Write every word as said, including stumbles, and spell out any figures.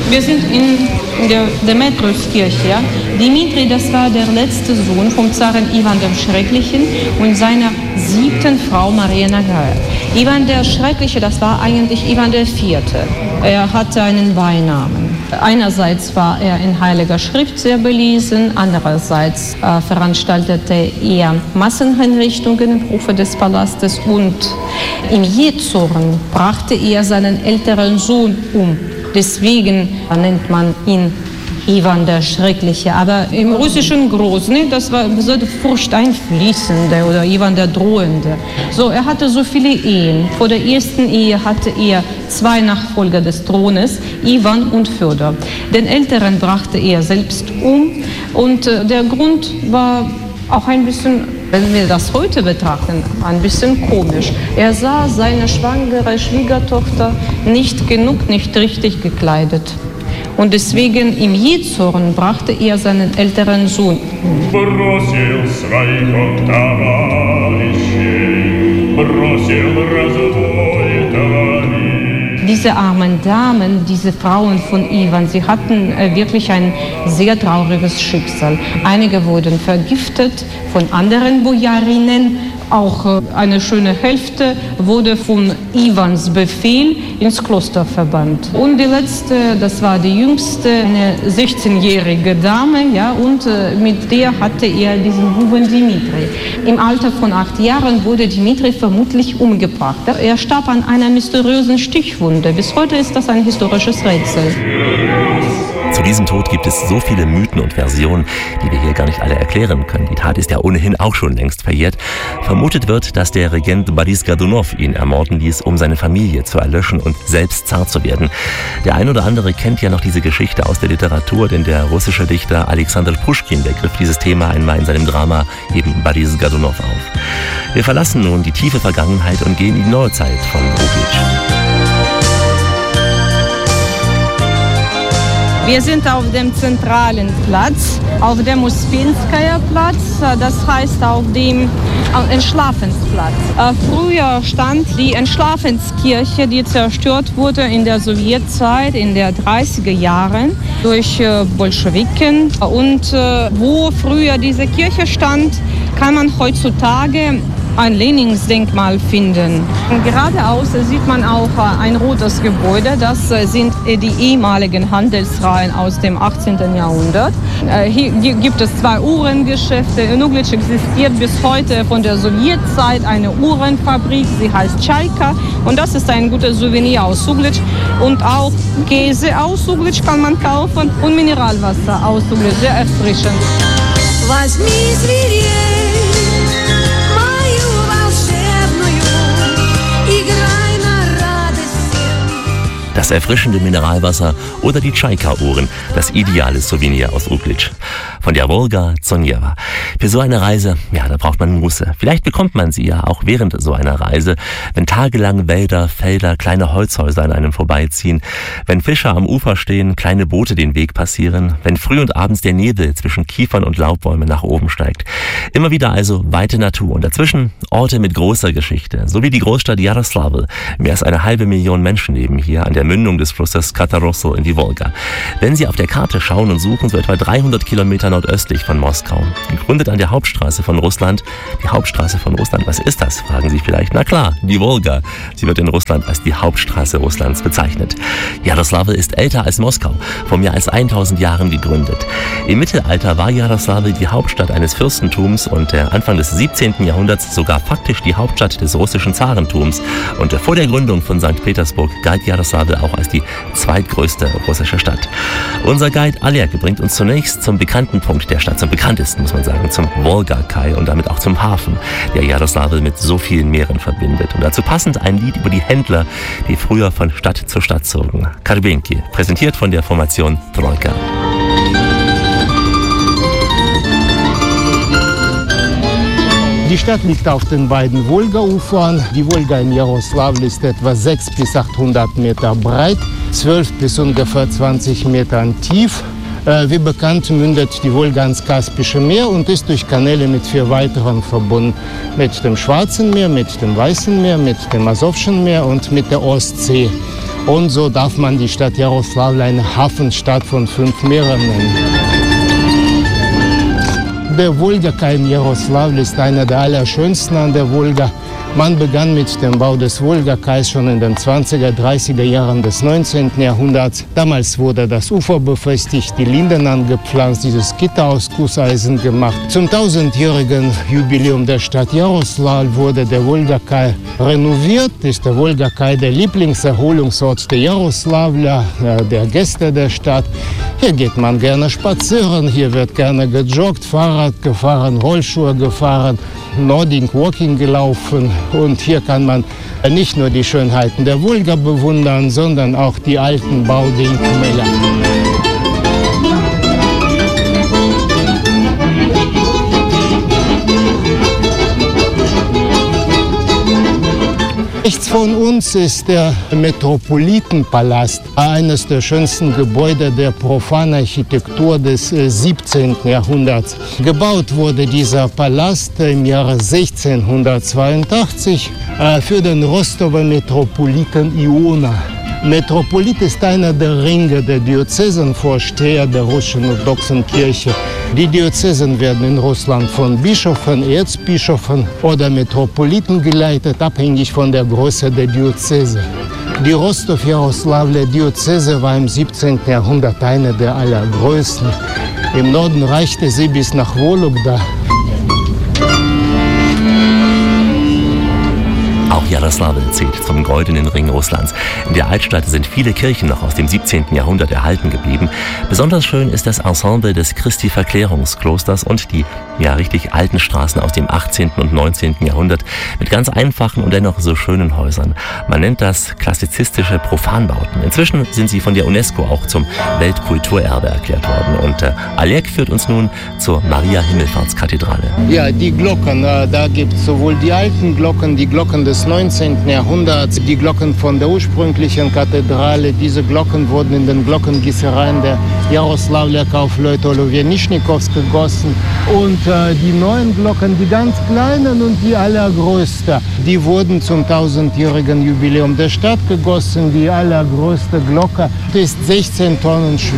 Wir sind in der Demetriuskirche. Ja? Dimitri, das war der letzte Sohn vom Zaren Iwan dem Schrecklichen und seiner siebten Frau Maria Nagaja. Iwan der Schreckliche, das war eigentlich Iwan der Vierte. Er hatte einen Beinamen. Einerseits war er in Heiliger Schrift sehr belesen, andererseits äh, veranstaltete er Massenhinrichtungen im Hofe des Palastes und im Jähzorn brachte er seinen älteren Sohn um. Deswegen nennt man ihn Iwan der Schreckliche. Aber im russischen Grozny, das war so furchteinfließende oder Iwan der Drohende. So, er hatte so viele Ehen. Vor der ersten Ehe hatte er zwei Nachfolger des Thrones, Iwan und Fjodor. Den Älteren brachte er selbst um und äh, der Grund war auch ein bisschen, wenn wir das heute betrachten, ein bisschen komisch. Er sah seine schwangere Schwiegertochter nicht genug, nicht richtig gekleidet. Und deswegen im Jähzorn brachte er seinen älteren Sohn um. Diese armen Damen, diese Frauen von Iwan, sie hatten äh, wirklich ein sehr trauriges Schicksal. Einige wurden vergiftet von anderen Bojarinnen. Auch äh, eine schöne Hälfte wurde von Iwans Befehl ins Kloster verbannt. Und die letzte, das war die jüngste, eine sechzehnjährige Dame, ja, und äh, mit der hatte er diesen Buben Dimitri. Im Alter von acht Jahren wurde Dimitri vermutlich umgebracht. Er starb an einer mysteriösen Stichwunde. Bis heute ist das ein historisches Rätsel. Zu diesem Tod gibt es so viele Mythen und Versionen, die wir hier gar nicht alle erklären können. Die Tat ist ja ohnehin auch schon längst verjährt. Vermutet wird, dass der Regent Boris Godunov ihn ermorden ließ, um seine Familie zu erlöschen und selbst Zar zu werden. Der ein oder andere kennt ja noch diese Geschichte aus der Literatur, denn der russische Dichter Alexander Puschkin, der griff dieses Thema einmal in seinem Drama eben Boris Godunov auf. Wir verlassen nun die tiefe Vergangenheit und gehen in die Neuzeit von Uglitsch. Wir sind auf dem zentralen Platz, auf dem Uspenskaja Platz, das heißt auf dem Entschlafensplatz. Früher stand die Entschlafenskirche, die zerstört wurde in der Sowjetzeit in den dreißiger Jahren durch Bolschewiken. Und wo früher diese Kirche stand, kann man heutzutage ein Lenindenkmal finden. Und geradeaus sieht man auch ein rotes Gebäude. Das sind die ehemaligen Handelsreihen aus dem achtzehnten Jahrhundert. Hier gibt es zwei Uhrengeschäfte. In Uglitsch existiert bis heute von der Sowjetzeit eine Uhrenfabrik. Sie heißt Tschaika. Und das ist ein gutes Souvenir aus Uglitsch. Und auch Käse aus Uglitsch kann man kaufen und Mineralwasser aus Uglitsch. Sehr erfrischend. Was Das erfrischende Mineralwasser oder die Tschaika-Uhren, das ideale Souvenir aus Uglitsch. Von der Wolga zur Neva. Für so eine Reise, ja, da braucht man Muße. Vielleicht bekommt man sie ja auch während so einer Reise, wenn tagelang Wälder, Felder, kleine Holzhäuser an einem vorbeiziehen, wenn Fischer am Ufer stehen, kleine Boote den Weg passieren, wenn früh und abends der Nebel zwischen Kiefern und Laubbäumen nach oben steigt. Immer wieder also weite Natur und dazwischen Orte mit großer Geschichte, so wie die Großstadt Jaroslavl. Mehr als eine halbe Million Menschen leben hier an der Mündung des Flusses Katarosl in die Wolga. Wenn Sie auf der Karte schauen und suchen, so etwa dreihundert Kilometer nordöstlich von Moskau. Gegründet an der Hauptstraße von Russland. Die Hauptstraße von Russland, was ist das? Fragen Sie vielleicht. Na klar, die Wolga. Sie wird in Russland als die Hauptstraße Russlands bezeichnet. Jaroslavl ist älter als Moskau, vor mehr als tausend Jahren gegründet. Im Mittelalter war Jaroslavl die Hauptstadt eines Fürstentums und der Anfang des siebzehnten Jahrhunderts sogar faktisch die Hauptstadt des russischen Zarentums. Und vor der Gründung von Sankt Petersburg galt Jaroslavl auch als die zweitgrößte russische Stadt. Unser Guide Oleg bringt uns zunächst zum bekannten Punkt der Stadt, zum bekanntesten, muss man sagen, zum Wolga-Kai und damit auch zum Hafen, der Jaroslavl mit so vielen Meeren verbindet. Und dazu passend ein Lied über die Händler, die früher von Stadt zu Stadt zogen. Karbenki, präsentiert von der Formation Trojka. Die Stadt liegt auf den beiden Wolga-Ufern. Die Wolga in Jaroslavl ist etwa sechshundert bis achthundert Meter breit, zwölf bis ungefähr zwanzig Metern tief. Wie bekannt mündet die Wolga ins Kaspische Meer und ist durch Kanäle mit vier weiteren verbunden. Mit dem Schwarzen Meer, mit dem Weißen Meer, mit dem Asowschen Meer und mit der Ostsee. Und so darf man die Stadt Jaroslavl eine Hafenstadt von fünf Meeren nennen. Der Wolga-Kai in Jaroslavl ist einer der allerschönsten an der Wolga. Man begann mit dem Bau des Wolga-Kais schon in den zwanziger, dreißiger Jahren des neunzehnten Jahrhunderts. Damals wurde das Ufer befestigt, die Linden angepflanzt, dieses Gitter aus Gusseisen gemacht. Zum tausendjährigen Jubiläum der Stadt Jaroslavl wurde der Wolga-Kai renoviert. Ist der Wolga-Kai der Lieblingserholungsort der Jaroslavler, der Gäste der Stadt. Hier geht man gerne spazieren, hier wird gerne gejoggt, Fahrrad gefahren, Rollschuhe gefahren, Nordic Walking gelaufen. Und hier kann man nicht nur die Schönheiten der Wolga bewundern, sondern auch die alten Baudenkmäler. Rechts von uns ist der Metropolitenpalast, eines der schönsten Gebäude der Profanarchitektur des siebzehnten Jahrhunderts. Gebaut wurde dieser Palast im Jahre sechzehnhundertzweiundachtzig für den Rostower Metropoliten Iona. Metropolit ist einer der Ringe der Diözesenvorsteher der russischen orthodoxen Kirche. Die Diözesen werden in Russland von Bischöfen, Erzbischöfen oder Metropoliten geleitet, abhängig von der Größe der Diözese. Die Rostow-Jaroslavler Diözese war im siebzehnten Jahrhundert eine der allergrößten. Im Norden reichte sie bis nach Wologda. Auch Jaroslavl zählt zum goldenen Ring Russlands. In der Altstadt sind viele Kirchen noch aus dem siebzehnten Jahrhundert erhalten geblieben. Besonders schön ist das Ensemble des Christi-Verklärungsklosters und die ja richtig alten Straßen aus dem achtzehnten und neunzehnten Jahrhundert mit ganz einfachen und dennoch so schönen Häusern. Man nennt das klassizistische Profanbauten. Inzwischen sind sie von der UNESCO auch zum Weltkulturerbe erklärt worden. Und äh, Oleg führt uns nun zur Maria-Himmelfahrtskathedrale. Ja, die Glocken, äh, da gibt es sowohl die alten Glocken, die Glocken des neunzehnten Jahrhunderts, die Glocken von der ursprünglichen Kathedrale. Diese Glocken wurden in den Glockengießereien der Jaroslavler Kaufleute Olowienischnikows gegossen. Und äh, die neuen Glocken, die ganz kleinen und die allergrößte, die wurden zum tausendjährigen Jubiläum der Stadt gegossen. Die allergrößte Glocke ist sechzehn Tonnen schwer.